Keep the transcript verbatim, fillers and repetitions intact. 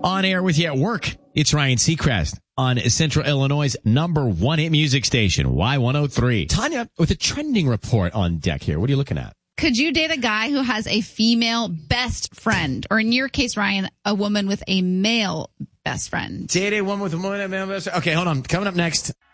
On air with you at work. It's Ryan Seacrest on Central Illinois' number one hit music station, Y one oh three. Tanya, with a trending report on deck here. What are you looking at? Could you date a guy who has a female best friend? Or in your case, Ryan, a woman with a male best friend? Date a woman with a male best friend. Okay, hold on. Coming up next.